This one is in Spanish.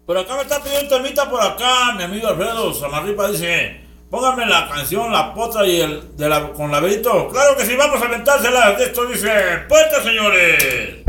Por acá me está pidiendo un temita por acá, mi amigo Alfredo Samarripa dice, póngame la canción La Potra y el de la con Laberinto. Claro que sí, vamos a aventársela. De esto dice, puerta señores.